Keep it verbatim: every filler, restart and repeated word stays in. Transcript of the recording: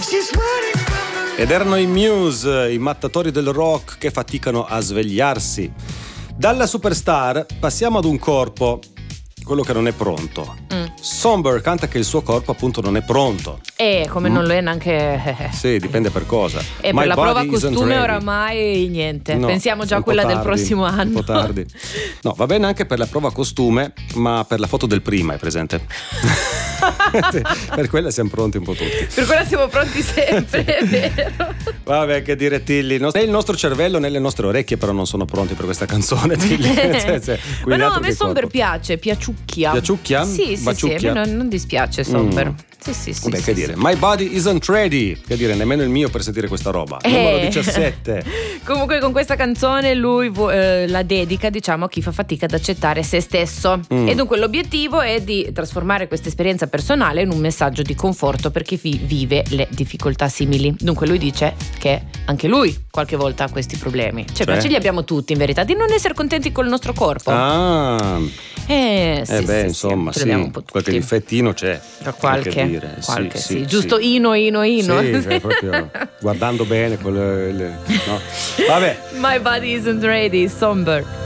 Ed erano i Muse, i mattatori del rock che faticano a svegliarsi. Dalla superstar passiamo ad un corpo, quello che non è pronto. Mm. Somber canta che il suo corpo appunto non è pronto. E come mm. non lo è neanche. Sì, dipende per cosa. E My per la prova body costume oramai niente. No, pensiamo già a quella tardi, del prossimo anno. Un po' tardi. No, va bene anche per la prova costume, ma per la foto del prima, è presente? Per quella siamo pronti un po' tutti. Per quella siamo pronti sempre, è vero. Vabbè, che dire, Tilly. Né il nostro cervello né le nostre orecchie però non sono pronti per questa canzone, Tilly. cioè, cioè, ma no, a me Somber piace, piaciucchia. Piaciucchia? Sì, sì, sì, a me non, non dispiace Somber. Mm. Sì, sì, sì. Beh, sì, che sì. dire, My Body Isn't Ready. Che dire, nemmeno il mio per sentire questa roba. Eh. Numero diciassette. Comunque con questa canzone lui eh, la dedica, diciamo, a chi fa fatica ad accettare se stesso. Mm. E dunque l'obiettivo è di trasformare questa esperienza personale in un messaggio di conforto per chi vi- vive le difficoltà simili. Dunque lui dice che anche lui qualche volta ha questi problemi. Cioè, cioè? ce li abbiamo tutti in verità, di non essere contenti col nostro corpo. Ah. Eh, sì, eh beh, sì, insomma, sì, sì, un po' qualche difettino c'è. Qualche, che dire. qualche sì, sì, sì, giusto sì. Ino, Ino, Ino. Sì, è proprio guardando bene quelle, le, no. Vabbè. My body isn't ready, Somber.